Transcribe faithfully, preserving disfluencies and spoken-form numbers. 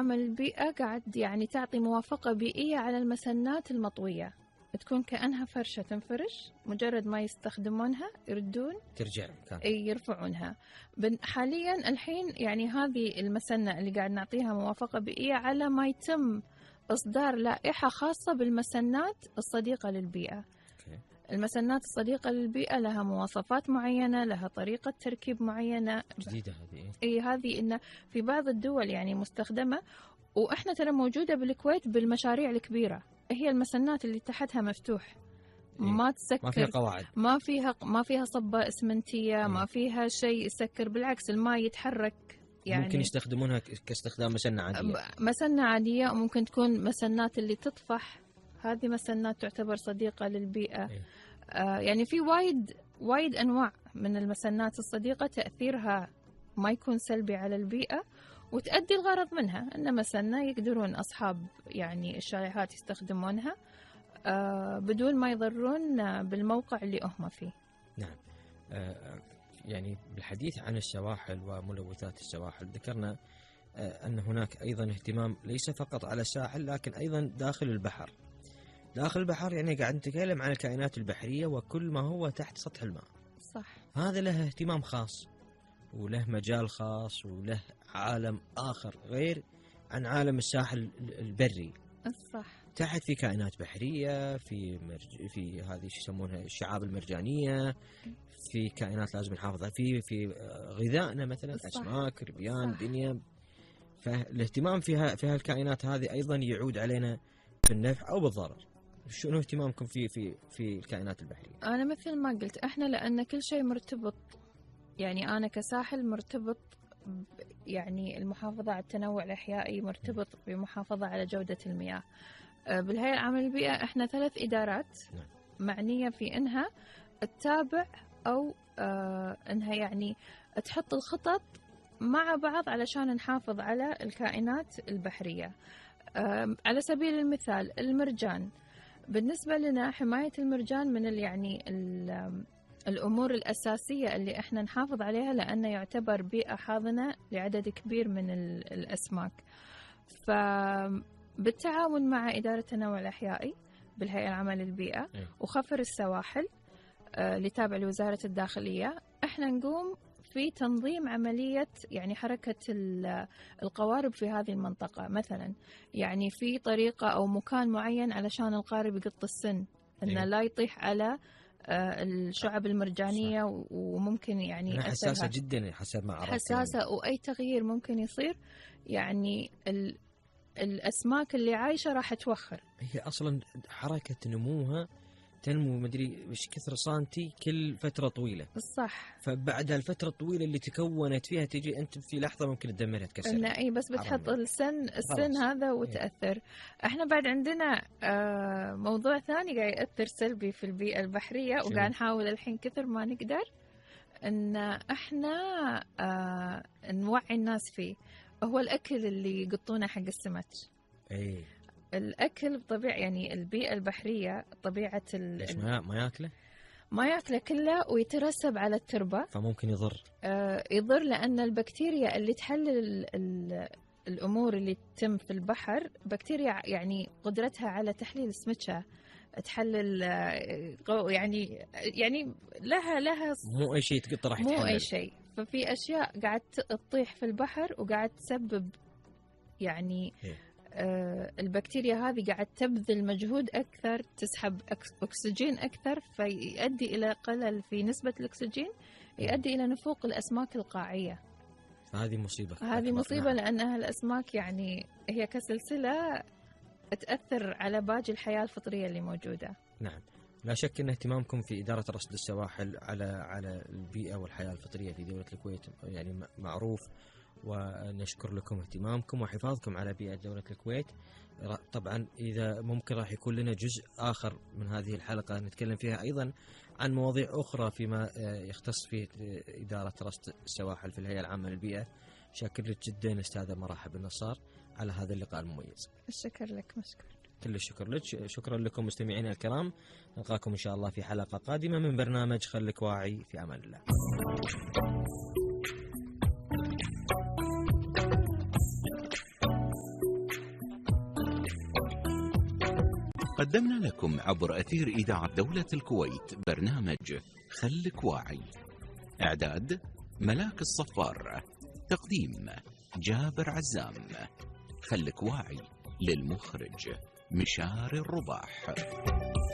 العامة للبيئة قاعد يعني تعطي موافقة بيئية على المسنات المطوية، تكون كأنها فرشة تنفرش، مجرد ما يستخدمونها يردون ترجع مكان يرفعونها. حاليا الحين يعني هذه المسنة اللي قاعد نعطيها موافقة بيئية على ما يتم إصدار لائحة خاصة بالمسنات الصديقة للبيئة. المسنات الصديقة للبيئة لها مواصفات معينة، لها طريقة تركيب معينة جديدة هذه. اي هذه إن في بعض الدول يعني مستخدمة، وإحنا ترى موجودة بالكويت بالمشاريع الكبيرة. هي المسنات اللي تحتها مفتوح، ما تسكر، ما فيها قواعد، ما فيها ما فيها صبة اسمنتية، إيه. ما فيها شيء يسكر، بالعكس الماء يتحرك. يعني ممكن يستخدمونها كاستخدام مسنة عادية، مسنة عادية، وممكن تكون مسنات اللي تطفح، هذه مسنات تعتبر صديقة للبيئة. إيه. آه يعني في وايد وايد أنواع من المسنات الصديقة تأثيرها ما يكون سلبي على البيئة، وتأدي الغرض منها أن مسنة يقدرون أصحاب يعني الشاليهات يستخدمونها آه بدون ما يضرون بالموقع اللي هم فيه. نعم. آه يعني بالحديث عن السواحل وملوثات السواحل ذكرنا آه أن هناك أيضا اهتمام ليس فقط على الساحل لكن أيضا داخل البحر. داخل البحر يعني قاعد نتكلم عن الكائنات البحرية وكل ما هو تحت سطح الماء. صح. هذا له اهتمام خاص وله مجال خاص وله عالم آخر غير عن عالم الساحل البري. صح. تحت في كائنات بحرية، في مرج... في هذه شو يسمونها الشعاب المرجانية، في كائنات لازم نحافظ عليها، في في غذائنا مثلا صح. أسماك، ربيان، دنيا. فالاهتمام فيها في هالكائنات هذه أيضا يعود علينا بالنفع أو بالضرر. شنو اهتمامكم في في في الكائنات البحرية؟ أنا مثل ما قلت احنا لأن كل شيء مرتبط، يعني أنا كساحل مرتبط يعني المحافظة على التنوع الأحيائي، مرتبط بمحافظة على جودة المياه. بالهيئة العامة للبيئة احنا ثلاث إدارات معنية في إنها تتابع أو اه إنها يعني تحط الخطط مع بعض علشان نحافظ على الكائنات البحرية. اه على سبيل المثال المرجان، بالنسبة لنا حماية المرجان من ال يعني ال الأمور الأساسية اللي إحنا نحافظ عليها، لأنه يعتبر بيئة حاضنة لعدد كبير من الأسماك. فبالتعاون مع إدارة التنوع الأحيائي بالهيئة العامة للبيئة وخفر السواحل اللي تابع لوزارة الداخلية، إحنا نقوم في تنظيم عملية يعني حركة القوارب في هذه المنطقة. مثلا يعني في طريقة أو مكان معين علشان القارب يقط السن، إنه لا يطيح على الشعب المرجانية. صح. وممكن يعني حساسة جدا حسب ما عرفت، حساسة، وأي تغيير ممكن يصير يعني ال الأسماك اللي عايشة راح توخر. هي أصلا حركة نموها تنمو مدري وش كثر سنتي كل فترة طويلة. صح. فبعد الفترة الطويلة اللي تكونت فيها تجي أنت في لحظة ممكن تدمرها تكسرها. اي بس بتحط السن السن هذا وتأثر. إيه. احنا بعد عندنا آه موضوع ثاني قاعد يأثر سلبي في البيئة البحرية، وقاعد نحاول الحين كثر ما نقدر ان احنا آه نوعي الناس فيه، هو الأكل اللي يقطونه حق السمك. اي الأكل بطبيعة يعني البيئة البحرية طبيعة ليش ما ما ياكله؟ ما ياكله كله ويترسب على التربة، فممكن يضر. آه يضر لأن البكتيريا اللي تحلل ال ال الأمور اللي تتم في البحر، بكتيريا يعني قدرتها على تحليل السمكة، تحلل يعني يعني لها لها مو أي شيء تقطه راح يتحلل، مو أي شيء. ففي أشياء قاعد تطيح في البحر وقاعد تسبب يعني إيه؟ آه البكتيريا هذه قاعد تبذل مجهود أكثر، تسحب أكسجين أكثر، فيؤدي إلى قلل في نسبة الأكسجين، يؤدي إلى نفوق الأسماك القاعية. هذه مصيبة. هذه مصيبة. نعم. لأنها الأسماك يعني هي كسلسلة تأثر على باقي الحياة الفطرية اللي موجودة. نعم، لا شك أن اهتمامكم في إدارة رصد السواحل على على البيئة والحياة الفطرية في دولة الكويت يعني معروف، ونشكر لكم اهتمامكم وحفاظكم على بيئة دولة الكويت. طبعا إذا ممكن راح يكون لنا جزء آخر من هذه الحلقة نتكلم فيها أيضا عن مواضيع أخرى فيما يختص في إدارة رصد السواحل في الهيئة العامة للبيئة. شاكر لك جدا أستاذة مراحب النصار على هذا اللقاء المميز. الشكر لك. مشكور. كل الشكر لك. شكرا لكم مستمعينا الكرام، نلقاكم إن شاء الله في حلقة قادمة من برنامج خلك واعي. في أمان الله. قدمنا لكم عبر أثير إذاعة دولة الكويت برنامج خلك واعي. إعداد ملاك الصفار، تقديم جابر عزام. خلك واعي للمخرج مشاري الرباح.